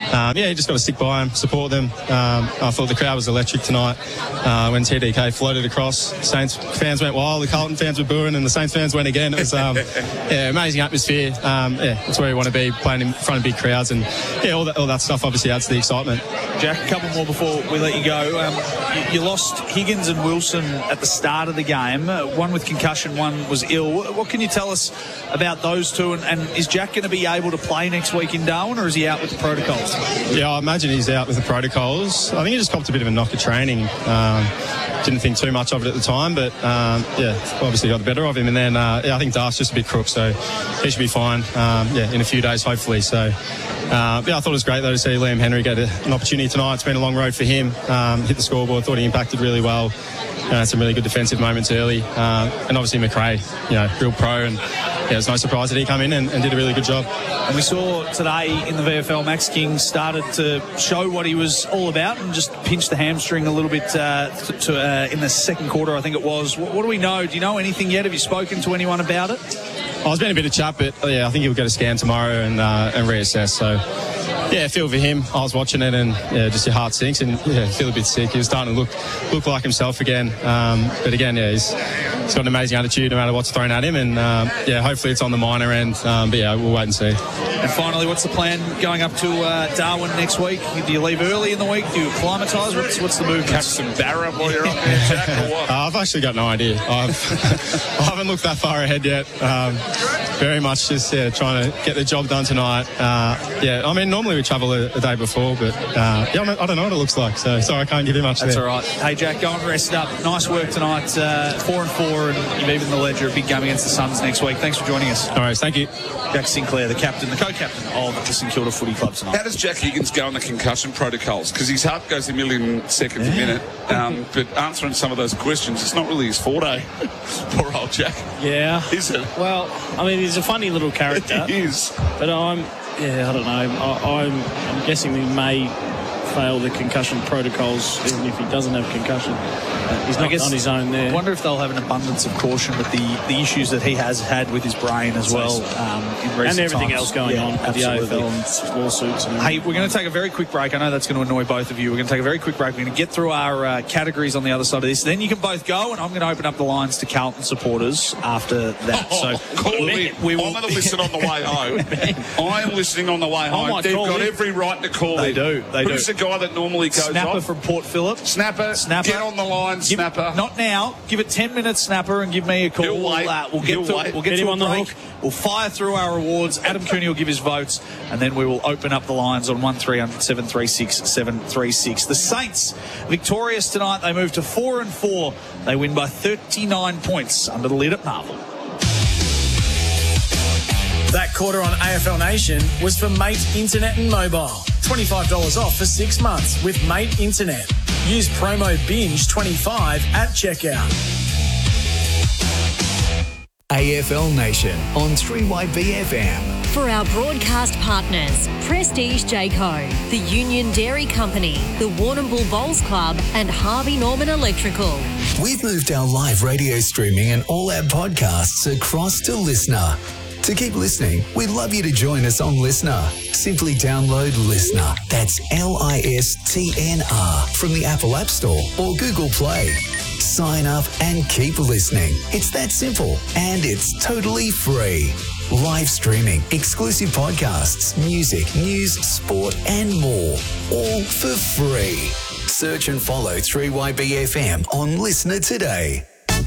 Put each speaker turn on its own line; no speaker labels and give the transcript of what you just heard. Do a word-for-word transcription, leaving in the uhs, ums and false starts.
um, yeah, you just got to stick by them, support them. Um, I thought the crowd was electric tonight uh, when T D K floated across. Saints fans went wild, the Carlton fans were booing, and the Saints fans went again. It was um, yeah, amazing atmosphere. Um, yeah, that's where you want to be, playing in front of big crowds, and yeah, all that, all that stuff obviously adds to the excitement.
Jack, a couple more before we let you go. Um, you, you lost Higgins and Wilson at the start of the game. Uh, one with concussion, one was ill. What can you tell us about those two? And, and is Jack going to be able to play next week in Darwin, or is he out with the protocols?
Yeah, I imagine he's out with the protocols. I think he just copped a bit of a knock at training. Um, didn't think too much of it at the time, but um, yeah, obviously got the better of him. And then uh, yeah, I think Darth's just a bit crook, so he should be fine. Um, yeah, in a few days, hopefully. So uh, yeah, I thought it was great though to see Liam Henry get a, an opportunity tonight. It's been a long road for him. Um, hit the scoreboard. Thought he impacted really well. Uh, some really good defensive moments early, uh, and obviously McRae, you know, real pro, and yeah, it was no surprise that he came in and, and did a really good job.
And we saw today in the V F L, Max King started to show what he was all about and just pinched the hamstring a little bit uh, to, to, uh, in the second quarter, I think it was. What, what do we know? Do you know anything yet? Have you spoken to anyone about it?
Oh, there's been a bit of chat, but yeah, I think he'll get a scan tomorrow and uh, and reassess. So yeah, feel for him. I was watching it, and yeah, just your heart sinks, and yeah, feel a bit sick. He was starting to look look like himself again. Um, but again, yeah, he's, he's got an amazing attitude no matter what's thrown at him, and um, yeah, hopefully it's on the minor end. Um, but yeah, we'll wait and see.
And finally, what's the plan going up to uh, Darwin next week? Do you leave early in the week? Do you acclimatise? What's, what's the move?
Catch some barra while you're up there, Jack, or what?
Uh, I've actually got no idea. I've, I haven't looked that far ahead yet. Um, very much just yeah, trying to get the job done tonight. Uh, yeah, I mean, normally we travel a, a day before, but uh, yeah, I don't know what it looks like, so sorry I can't give you much.
That's
there.
all right. Hey, Jack, go and rest up. Nice work tonight. Uh, four and four, and you've even the ledger a big game against the Suns next week. Thanks for joining us.
All right, thank you.
Jack Sinclair, the captain, the co-captain of the St Kilda Footy Club tonight.
How does Jack Higgins go on the concussion protocols? Because his heart goes a million seconds yeah. a minute, um, but answering some of those questions, it's not really his forte. Poor old Jack.
Yeah.
Is it?
Well, I mean, he's a funny little character.
He is.
But I'm, yeah, I don't know. I, I'm, I'm guessing we may fail the concussion protocols even if he doesn't have concussion. Uh, he's not on his own there.
I wonder if they'll have an abundance of caution with the, the issues that he has had with his brain as well um, in recent
and everything
times.
else going
yeah,
on with
absolutely.
the A F L and lawsuits. And
hey, we're going to take a very quick break. I know that's going to annoy both of you. We're going to take a very quick break. We're going to get through our uh, categories on the other side of this. Then you can both go, and I'm going to open up the lines to Carlton supporters after that.
Oh,
so
call
we,
me.
we will...
I'm going to listen on the way home. I am listening on the way home. They've got in. every right to call
They
in.
do. They
Who's
do.
the guy that normally goes
Snapper
off?
from Port Phillip.
Snapper.
Snapper.
Get on the line,
Give,
Snapper.
Not now. Give it ten minutes, Snapper, and give me a call.
He'll wait.
We'll, uh, we'll get
He'll
through,
wait.
we'll get
Get
to
him
a
on the
break.
hook.
We'll fire through our awards. Adam Cooney will give his votes, and then we will open up the lines on one three hundred seven three six seven three six. The Saints victorious tonight. They move to four and four. They win by thirty-nine points under the lid at Marvel.
That quarter on A F L Nation was for Mate Internet and Mobile. twenty-five dollars off for six months with Mate Internet. Use promo binge twenty-five at checkout.
A F L Nation on three Y B F M.
For our broadcast partners, Prestige Jayco, the Union Dairy Company, the Warrnambool Bowls Club and Harvey Norman Electrical.
We've moved our live radio streaming and all our podcasts across to Listener. To keep listening, we'd love you to join us on Listener. Simply download Listener. That's L I S T N R from the Apple App Store or Google Play. Sign up and keep listening. It's that simple, and it's totally free. Live streaming, exclusive podcasts, music, news, sport, and more. All for free. Search and follow three Y B F M on Listener today.